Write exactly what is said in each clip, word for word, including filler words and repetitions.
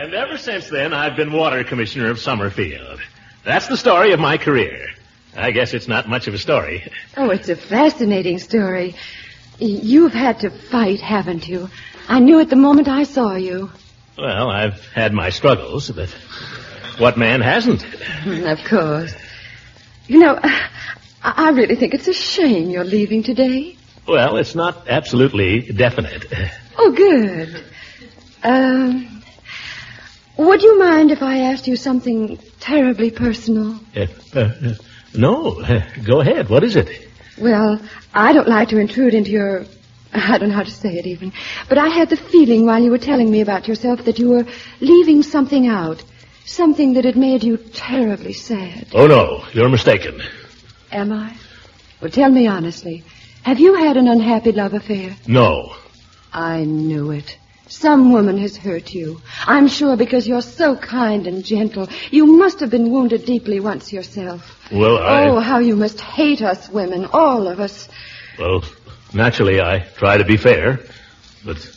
And ever since then, I've been water commissioner of Summerfield. That's the story of my career. I guess it's not much of a story. Oh, it's a fascinating story. You've had to fight, haven't you? I knew it the moment I saw you. Well, I've had my struggles, but what man hasn't? Of course. You know, I really think it's a shame you're leaving today. Well, it's not absolutely definite. Oh, good. Um, would you mind if I asked you something terribly personal? Uh, uh, no, uh, go ahead. What is it? Well, I don't like to intrude into your... I don't know how to say it even. But I had the feeling while you were telling me about yourself that you were leaving something out. Something that had made you terribly sad. Oh, no. You're mistaken. Am I? Well, tell me honestly. Have you had an unhappy love affair? No. I knew it. Some woman has hurt you. I'm sure because you're so kind and gentle. You must have been wounded deeply once yourself. Well, I... Oh, how you must hate us women, all of us. Well, naturally, I try to be fair, but...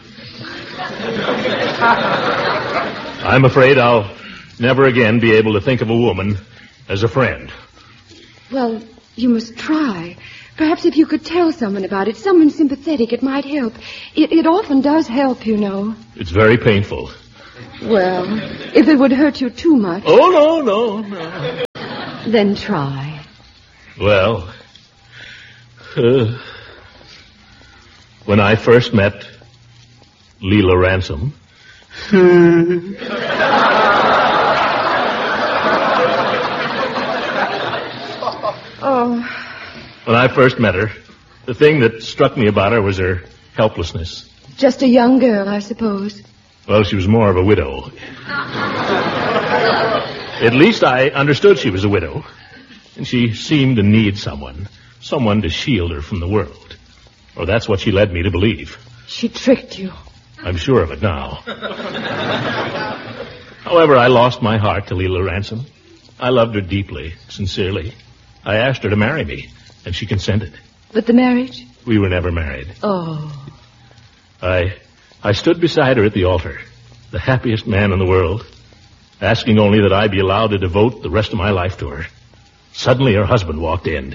I'm afraid I'll never again be able to think of a woman as a friend. Well, you must try. Perhaps if you could tell someone about it, someone sympathetic, it might help. It, it often does help, you know. It's very painful. Well, if it would hurt you too much... Oh, no, no, no. Then try. Well, uh, when I first met Leela Ransom... Hmm... Oh... When I first met her, the thing that struck me about her was her helplessness. Just a young girl, I suppose. Well, she was more of a widow. At least I understood she was a widow. And she seemed to need someone. Someone to shield her from the world. Or that's what she led me to believe. She tricked you. I'm sure of it now. However, I lost my heart to Leela Ransom. I loved her deeply, sincerely. I asked her to marry me. And she consented. But the marriage? We were never married. Oh. I I stood beside her at the altar, the happiest man in the world, asking only that I be allowed to devote the rest of my life to her. Suddenly her husband walked in.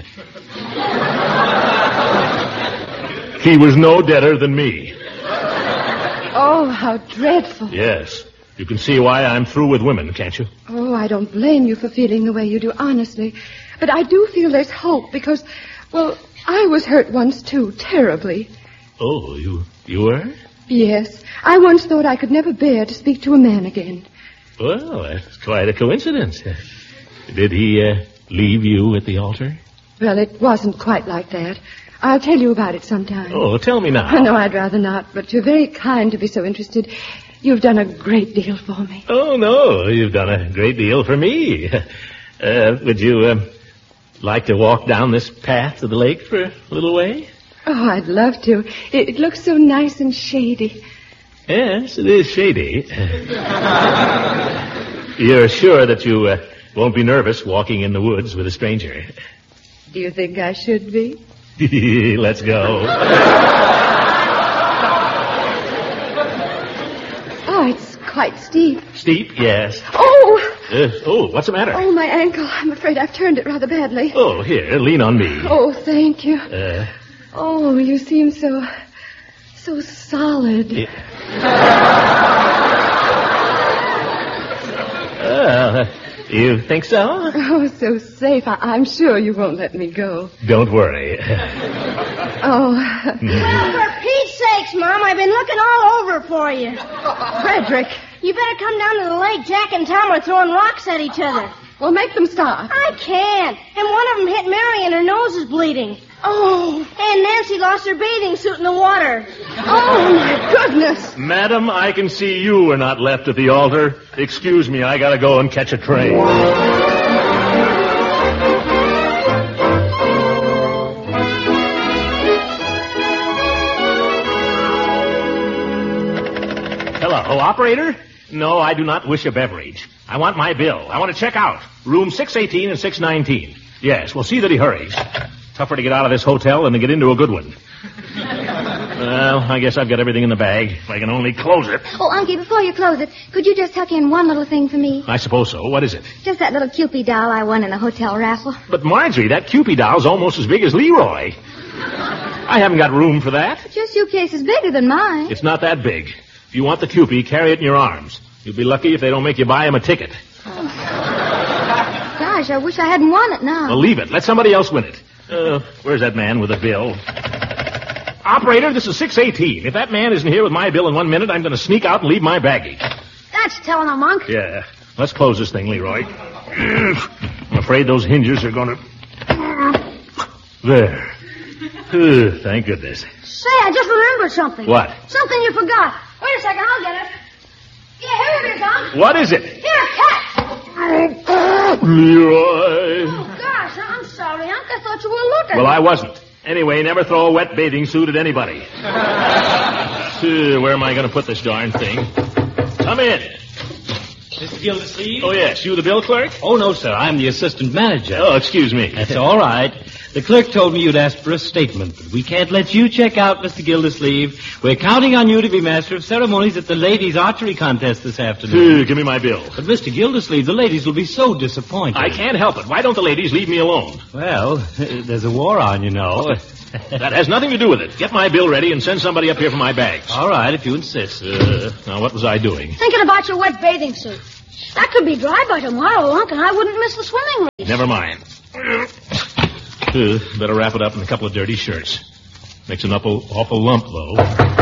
He was no deader than me. Oh, how dreadful. Yes. You can see why I'm through with women, can't you? Oh, I don't blame you for feeling the way you do, honestly. But I do feel there's hope because, well, I was hurt once, too, terribly. Oh, you you were? Yes. I once thought I could never bear to speak to a man again. Well, that's quite a coincidence. Did he uh, leave you at the altar? Well, it wasn't quite like that. I'll tell you about it sometime. Oh, tell me now. No, I'd rather not, but you're very kind to be so interested. You've done a great deal for me. Oh, no, you've done a great deal for me. Uh, would you uh, like to walk down this path to the lake for a little way? Oh, I'd love to. It, it looks so nice and shady. Yes, it is shady. You're sure that you uh, won't be nervous walking in the woods with a stranger? Do you think I should be? Let's go. Oh, it's quite steep. Steep, yes. Oh! Uh, oh, what's the matter? Oh, my ankle. I'm afraid I've turned it rather badly. Oh, here, lean on me. Oh, thank you. Uh, oh, you seem so... so solid. Yeah. uh, you think so? Oh, so safe. I- I'm sure you won't let me go. Don't worry. Oh. Well, for Pete's sakes, Mom, I've been looking all over for you. Frederick. You better come down to the lake. Jack and Tom are throwing rocks at each other. Well, make them stop. I can't. And one of them hit Mary and her nose is bleeding. Oh. And Nancy lost her bathing suit in the water. Oh, my goodness. Madam, I can see you were not left at the altar. Excuse me, I gotta go and catch a train. Hello, operator? No, I do not wish a beverage. I want my bill. I want to check out. Room six eighteen and six nineteen. Yes, well, see that he hurries. Tougher to get out of this hotel than to get into a good one. Well, I guess I've got everything in the bag. If I can only close it. Oh, Unky, before you close it, could you just tuck in one little thing for me? I suppose so. What is it? Just that little Cupid doll I won in the hotel raffle. But, Marjorie, that Cupid doll's almost as big as Leroy. I haven't got room for that. But your suitcase is bigger than mine. It's not that big. If you want the Cupid, carry it in your arms. You'll be lucky if they don't make you buy him a ticket. Oh. Gosh, I wish I hadn't won it now. Well, leave it. Let somebody else win it. Uh, where's that man with the bill? Operator, this is six eighteen. If that man isn't here with my bill in one minute, I'm going to sneak out and leave my baggage. That's telling a monk. Yeah. Let's close this thing, Leroy. I'm afraid those hinges are going to... There. Uh, thank goodness. Say, I just remembered something. What? Something you forgot. Wait a second, I'll get it. Yeah, here it is, Unc. What is it? Here, catch. Leroy. Oh, gosh, I'm sorry, Unc. I thought you were looking. Well, I wasn't. Anyway, never throw a wet bathing suit at anybody. uh, where am I going to put this darn thing? Come in. Mister Gildersleeve? Oh, yes. You the bill clerk? Oh, no, sir. I'm the assistant manager. Oh, excuse me. That's all right. The clerk told me you'd asked for a statement, but we can't let you check out, Mister Gildersleeve. We're counting on you to be master of ceremonies at the ladies' archery contest this afternoon. Uh, give me my bill. But, Mister Gildersleeve, the ladies will be so disappointed. I can't help it. Why don't the ladies leave me alone? Well, there's a war on, you know. That has nothing to do with it. Get my bill ready and send somebody up here for my bags. All right, if you insist. Uh, now, what was I doing? Thinking about your wet bathing suit. That could be dry by tomorrow, Unc, and I wouldn't miss the swimming race. Never mind. Uh, better wrap it up in a couple of dirty shirts. Makes an awful, awful lump, though.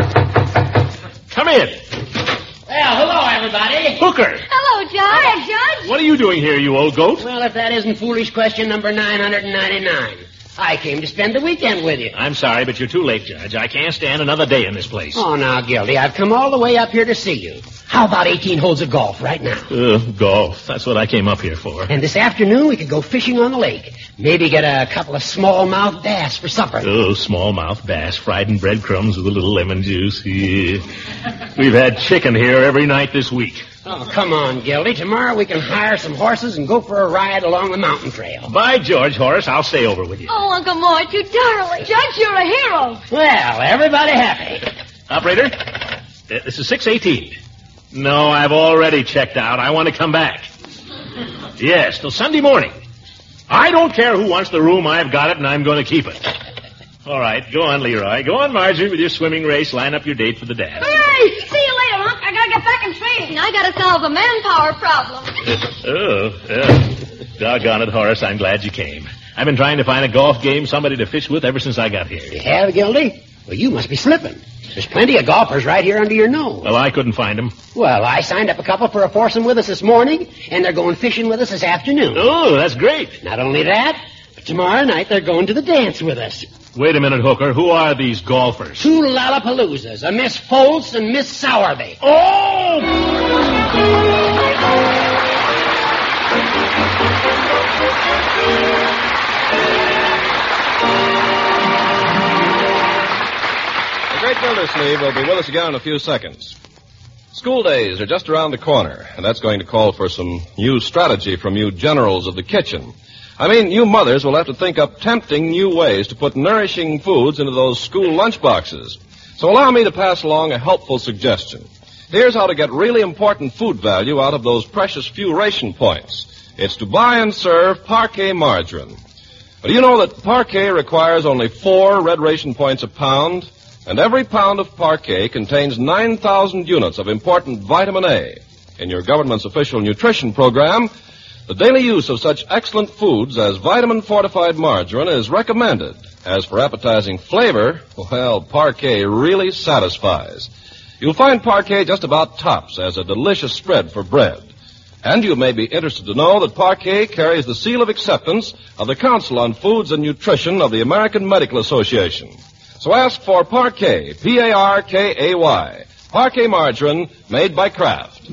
Come in. Well, hello, everybody. Hooker. Hello, Judge. Hi, Judge. What are you doing here, you old goat? Well, if that isn't foolish question number nine hundred ninety-nine. I came to spend the weekend with you. I'm sorry, but you're too late, Judge. I can't stand another day in this place. Oh, now, Gildy, I've come all the way up here to see you. How about eighteen holes of golf right now? Uh, golf. That's what I came up here for. And this afternoon we could go fishing on the lake. Maybe get a couple of smallmouth bass for supper. Oh, smallmouth bass fried in breadcrumbs with a little lemon juice. Yeah. We've had chicken here every night this week. Oh, come on, Gildy. Tomorrow we can hire some horses and go for a ride along the mountain trail. By George, Horace, I'll stay over with you. Oh, Uncle Mort, you darling. Judge, you're a hero. Well, everybody happy. Operator, uh, this is six eighteen. No, I've already checked out. I want to come back. Yes, till Sunday morning. I don't care who wants the room. I've got it, and I'm going to keep it. All right, go on, Leroy. Go on, Marjorie, with your swimming race. Line up your date for the dance. Hey, see you later, Unc. I gotta get back in training. I gotta solve a manpower problem. Oh, yeah. Doggone it, Horace. I'm glad you came. I've been trying to find a golf game, somebody to fish with ever since I got here. You have, Gildy? Well, you must be slipping. There's plenty of golfers right here under your nose. Well, I couldn't find them. Well, I signed up a couple for a foursome with us this morning, and they're going fishing with us this afternoon. Oh, that's great. Not only that, but tomorrow night they're going to the dance with us. Wait a minute, Hooker. Who are these golfers? Two Lollapaloozas, a Miss Foltz and Miss Sowerby. Oh! The great Gildersleeve will be with us again in a few seconds. School days are just around the corner, and that's going to call for some new strategy from you generals of the kitchen. I mean, you mothers will have to think up tempting new ways to put nourishing foods into those school lunch boxes. So allow me to pass along a helpful suggestion. Here's how to get really important food value out of those precious few ration points. It's to buy and serve Parquet margarine. Do you know that Parquet requires only four red ration points a pound? And every pound of Parquet contains nine thousand units of important vitamin A. In your government's official nutrition program, the daily use of such excellent foods as vitamin-fortified margarine is recommended. As for appetizing flavor, well, Parquet really satisfies. You'll find Parquet just about tops as a delicious spread for bread. And you may be interested to know that Parquet carries the seal of acceptance of the Council on Foods and Nutrition of the American Medical Association. So ask for Parquet, P A R K A Y. Parquet margarine made by Kraft.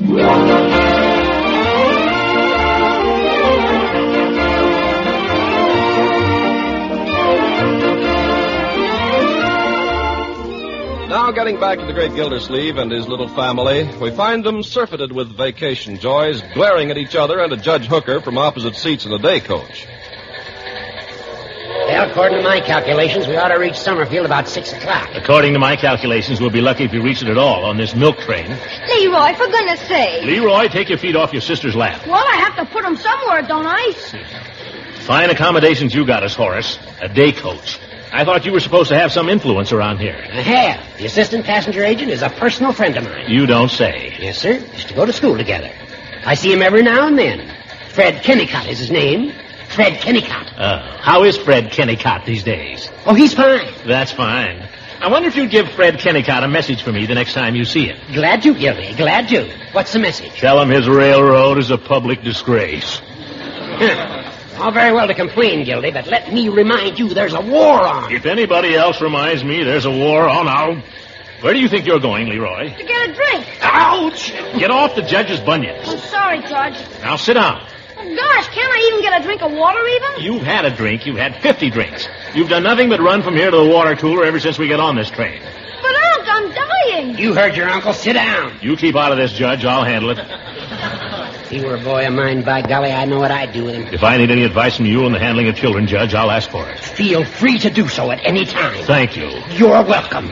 Now, getting back to the great Gildersleeve and his little family, we find them surfeited with vacation joys, glaring at each other and at Judge Hooker from opposite seats in the day coach. Well, according to my calculations, we ought to reach Summerfield about six o'clock. According to my calculations, we'll be lucky if we reach it at all on this milk train. Leroy, for goodness sake. Leroy, take your feet off your sister's lap. Well, I have to put them somewhere, don't I? Fine accommodations you got us, Horace. A day coach. I thought you were supposed to have some influence around here. I have. The assistant passenger agent is a personal friend of mine. You don't say. Yes, sir. Used to go to school together. I see him every now and then. Fred Kennicott is his name. Fred Kennicott. Uh, how is Fred Kennicott these days? Oh, he's fine. That's fine. I wonder if you'd give Fred Kennicott a message for me the next time you see him. Glad to, Gildy. Glad to. What's the message? Tell him his railroad is a public disgrace. All very well to complain, Gildy, but let me remind you there's a war on. If anybody else reminds me there's a war on, I'll... Where do you think you're going, Leroy? To get a drink. Ouch! Get off the judge's bunions. I'm sorry, Judge. Now sit down. Oh, gosh, can't I even get a drink of water even? You've had a drink. You've had fifty drinks. You've done nothing but run from here to the water cooler ever since we got on this train. But, Unc, I'm dying. You heard your uncle. Sit down. You keep out of this, Judge. I'll handle it. If he were a boy of mine, by golly, I know what I'd do with him. If I need any advice from you on the handling of children, Judge, I'll ask for it. Feel free to do so at any time. Thank you. You're welcome.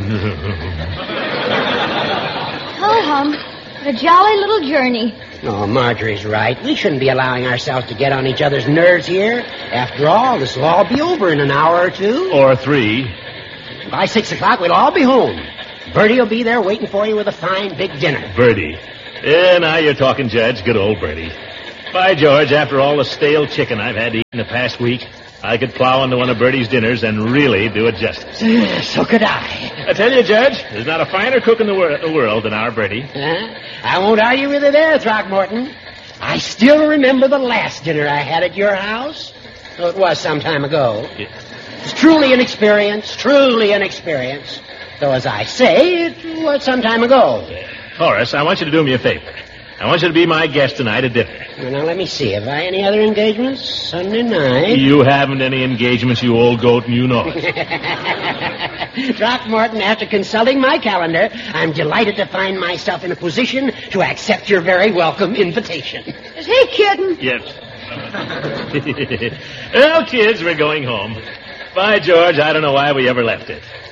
Oh, hum. What a jolly little journey. Oh, Marjorie's right. We shouldn't be allowing ourselves to get on each other's nerves here. After all, this will all be over in an hour or two. Or three. By six o'clock, we'll all be home. Bertie will be there waiting for you with a fine big dinner. Bertie. Yeah, now you're talking, Judge. Good old Bertie. By George, after all the stale chicken I've had to eat in the past week, I could plow into one of Bertie's dinners and really do it justice. So could I. I tell you, Judge, there's not a finer cook in the, wor- the world than our Bertie. Huh? I won't argue with you there, Throckmorton. I still remember the last dinner I had at your house. Though it was some time ago. Yeah. It's truly an experience, truly an experience. Though, as I say, it was some time ago. Horace, I want you to do me a favor. I want you to be my guest tonight at dinner. Well, now, let me see. Have I any other engagements? Sunday night? You haven't any engagements, you old goat, and you know it. Throckmorton, after consulting my calendar, I'm delighted to find myself in a position to accept your very welcome invitation. Is he kidding? Yes. Well, kids, we're going home. By George, I don't know why we ever left it.